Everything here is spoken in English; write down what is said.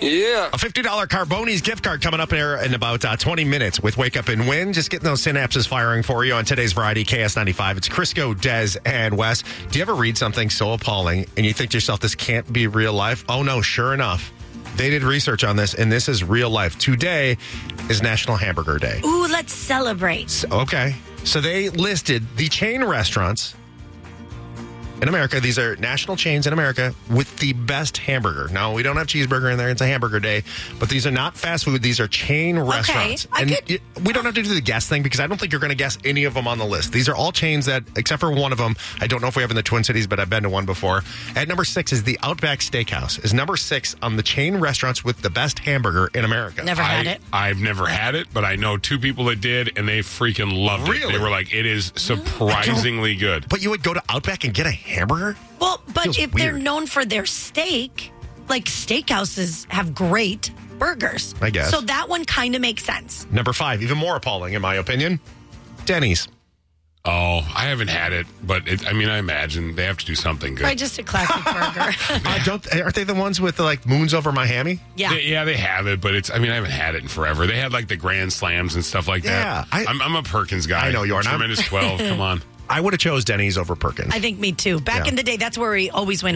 Yeah. A $50 Carboni's gift card coming up here in about 20 minutes with Wake Up and Win. Just getting those synapses firing for you on today's variety, KS95. It's Crisco, Des, and Wes. Do you ever read something so appalling and you think to yourself, this can't be real life? Oh, no, sure enough. They did research on this, and this is real life. Today is National Hamburger Day. Ooh, let's celebrate. So they listed the chain restaurants in America. These are national chains in America with the best hamburger. Now, we don't have cheeseburger in there. It's a hamburger day. But these are not fast food. These are chain restaurants. We don't have to do the guess thing because I don't think you're going to guess any of them on the list. These are all chains that, except for one of them, I don't know if we have in the Twin Cities, but I've been to one before. At number 6 is the Outback Steakhouse. Is number 6 on the chain restaurants with the best hamburger in America. Never had it. I've never had it, but I know 2 people that did, and they freaking loved it. They were like, it is surprisingly good. But you would go to Outback and get a hamburger? Well, but Feels if they're weird. known for their steak, like steakhouses have great burgers. I guess. So that one kind of makes sense. Number 5, even more appalling in my opinion, Denny's. Oh, I haven't had it, but I imagine they have to do something good. Right, just a classic burger. Aren't they the ones with the moons over Miami? Yeah. They have it, but I haven't had it in forever. They had like the Grand Slams and stuff like that. Yeah, I'm a Perkins guy. I know you are. Tremendous 12. Come on. I would have chose Denny's over Perkins. I think me too. Back in the day, that's where we always went.